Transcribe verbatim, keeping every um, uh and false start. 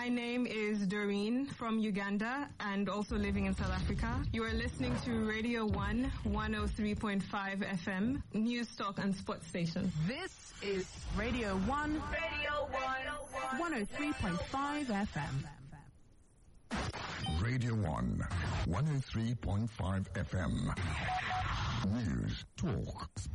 My name is Doreen from Uganda and also living in South Africa. You are listening to Radio one, one oh three point five F M, News Talk and Sports Station. This is Radio one, Radio one, one oh three point five F M. Radio one, one oh three point five F M. News, talk,